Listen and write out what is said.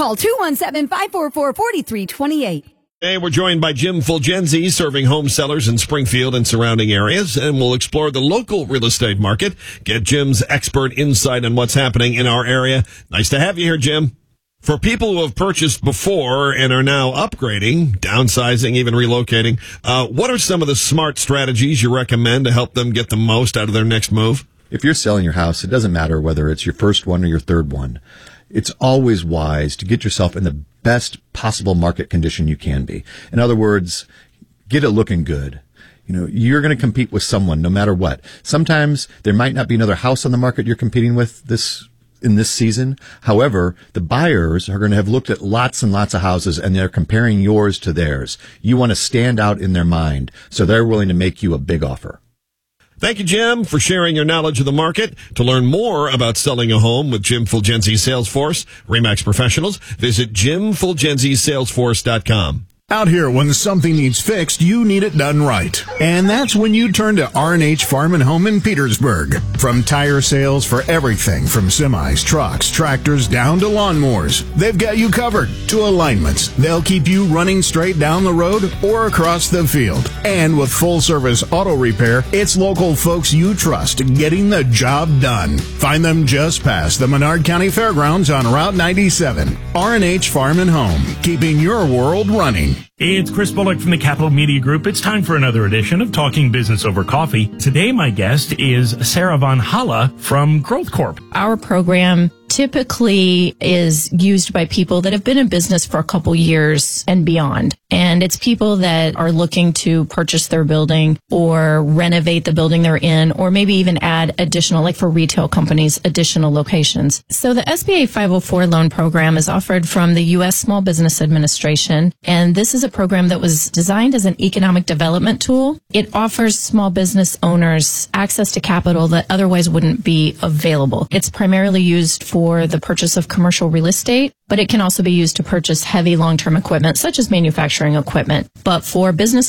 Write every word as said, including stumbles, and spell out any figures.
Call two one seven, five four four, four three two eight. Hey, we're joined by Jim Fulgenzi, serving home sellers in Springfield and surrounding areas, and we'll explore the local real estate market, get Jim's expert insight on what's happening in our area. Nice to have you here, Jim. For people who have purchased before and are now upgrading, downsizing, even relocating, uh, what are some of the smart strategies you recommend to help them get the most out of their next move? If you're selling your house, it doesn't matter whether it's your first one or your third one. It's always wise to get yourself in the best possible market condition you can be. In other words, get it looking good. You know, you're going to compete with someone no matter what. Sometimes there might not be another house on the market you're competing with this in this season. However, the buyers are going to have looked at lots and lots of houses and they're comparing yours to theirs. You want to stand out in their mind, so they're willing to make you a big offer. Thank you, Jim, for sharing your knowledge of the market. To learn more about selling a home with Jim Fulgenzi Salesforce, RE/MAX Professionals, visit jim fulgenzi salesforce dot com. Out here, when something needs fixed, you need it done right. And that's when you turn to R and H Farm and Home in Petersburg. From tire sales for everything from semis, trucks, tractors, down to lawnmowers, they've got you covered. To alignments, they'll keep you running straight down the road or across the field. And with full-service auto repair, it's local folks you trust getting the job done. Find them just past the Menard County Fairgrounds on Route ninety-seven. R and H Farm and Home, keeping your world running. It's Chris Bullock from the Capital Media Group. It's time for another edition of Talking Business Over Coffee. Today, my guest is Sarah Von Halle from Growth Corp. Our program typically is used by people that have been in business for a couple years and beyond. And it's people that are looking to purchase their building or renovate the building they're in, or maybe even add additional, like for retail companies, additional locations. So the S B A five oh four loan program is offered from the U S Small Business Administration. And this is a program that was designed as an economic development tool. It offers small business owners access to capital that otherwise wouldn't be available. It's primarily used for the purchase of commercial real estate, but it can also be used to purchase heavy long-term equipment, such as manufacturing equipment. But for business